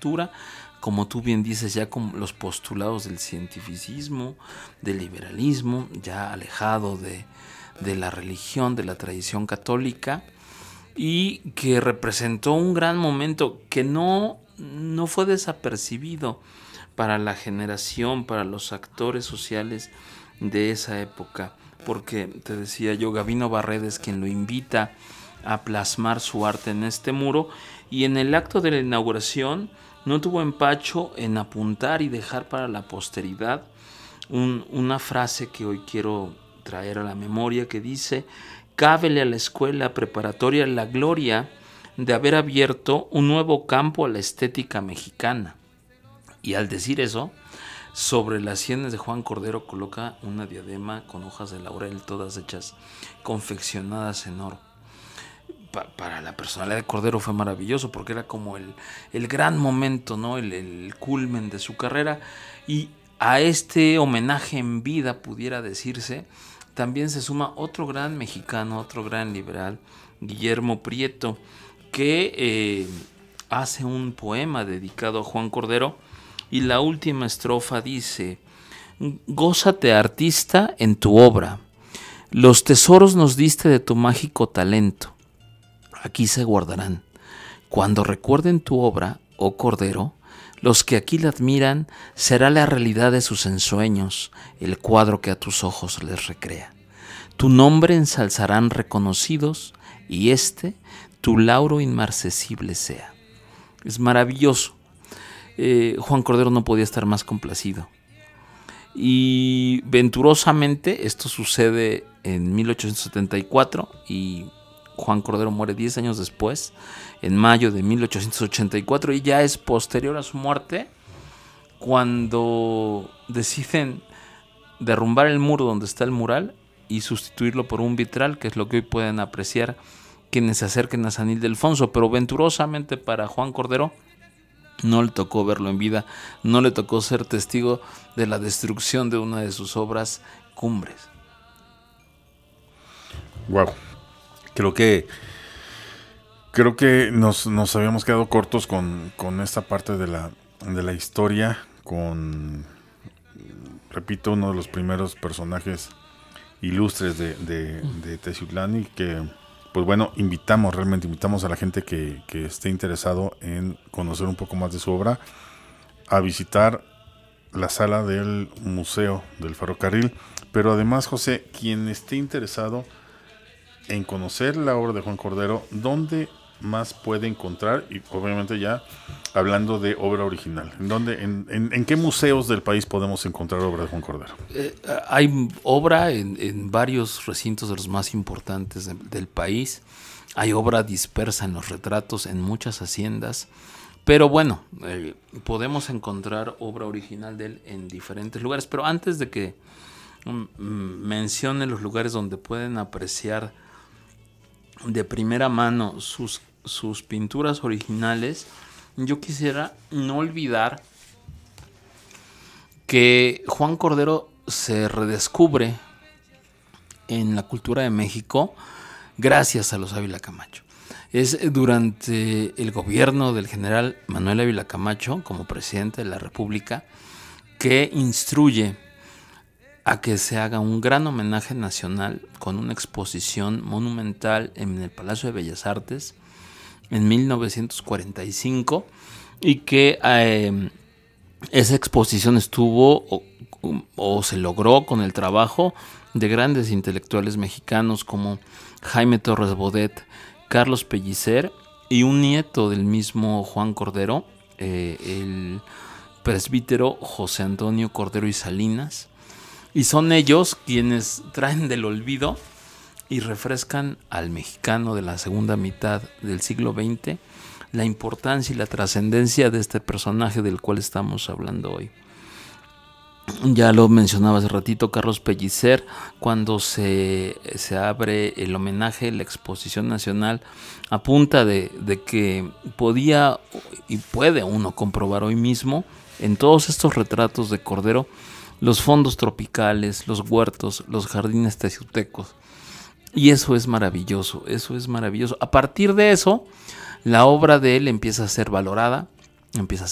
ruptura, como tú bien dices, ya con los postulados del cientificismo, del liberalismo, ya alejado de la religión, de la tradición católica, y que representó un gran momento que no fue desapercibido para la generación, para los actores sociales de esa época, porque te decía yo, Gabino Barreda es quien lo invita a plasmar su arte en este muro, y en el acto de la inauguración no tuvo empacho en apuntar y dejar para la posteridad una frase que hoy quiero traer a la memoria, que dice: cábele a la escuela preparatoria la gloria de haber abierto un nuevo campo a la estética mexicana. Y al decir eso, sobre las sienes de Juan Cordero coloca una diadema con hojas de laurel, todas hechas, confeccionadas en oro. Para la personalidad de Cordero fue maravilloso, porque era como el gran momento, ¿no? El culmen de su carrera. Y a este homenaje en vida, pudiera decirse, también se suma otro gran mexicano, otro gran liberal, Guillermo Prieto, que hace un poema dedicado a Juan Cordero, y la última estrofa dice: gózate, artista, en tu obra, los tesoros nos diste de tu mágico talento, aquí se guardarán. Cuando recuerden tu obra, oh Cordero, los que aquí la admiran, será la realidad de sus ensueños, el cuadro que a tus ojos les recrea. Tu nombre ensalzarán reconocidos, y tu lauro inmarcesible sea. Es maravilloso. Juan Cordero no podía estar más complacido. Y venturosamente esto sucede en 1874, y Juan Cordero muere 10 años después, en mayo de 1884, y ya es posterior a su muerte cuando deciden derrumbar el muro donde está el mural y sustituirlo por un vitral, que es lo que hoy pueden apreciar quienes se acerquen a San Ildefonso. Pero venturosamente para Juan Cordero no le tocó verlo en vida, no le tocó ser testigo de la destrucción de una de sus obras cumbres. Wow. Creo que nos habíamos quedado cortos con esta parte de la historia, con, repito, uno de los primeros personajes ilustres de Teciutlán, y que, pues bueno, realmente invitamos a la gente que esté interesado en conocer un poco más de su obra a visitar la sala del Museo del Ferrocarril. Pero además, José, quien esté interesado en conocer la obra de Juan Cordero, ¿dónde más puede encontrar? Y obviamente ya hablando de obra original, ¿en qué museos del país podemos encontrar obra de Juan Cordero? Hay obra en varios recintos de los más importantes del país. Hay obra dispersa en los retratos en muchas haciendas. Pero bueno, podemos encontrar obra original de él en diferentes lugares. Pero antes de que mencione los lugares donde pueden apreciar de primera mano sus pinturas originales, yo quisiera no olvidar que Juan Cordero se redescubre en la cultura de México gracias a los Ávila Camacho. Es durante el gobierno del general Manuel Ávila Camacho, como presidente de la República, que instruye a que se haga un gran homenaje nacional con una exposición monumental en el Palacio de Bellas Artes en 1945, y que esa exposición estuvo o se logró con el trabajo de grandes intelectuales mexicanos como Jaime Torres Bodet, Carlos Pellicer y un nieto del mismo Juan Cordero, el presbítero José Antonio Cordero y Salinas. Y son ellos quienes traen del olvido y refrescan al mexicano de la segunda mitad del siglo XX la importancia y la trascendencia de este personaje del cual estamos hablando hoy. Ya lo mencionaba hace ratito Carlos Pellicer, cuando se abre el homenaje, la exposición nacional, apunta de que podía y puede uno comprobar hoy mismo en todos estos retratos de Cordero los fondos tropicales, los huertos, los jardines teciutecos. Y eso es maravilloso, eso es maravilloso. A partir de eso, la obra de él empieza a ser valorada, empieza a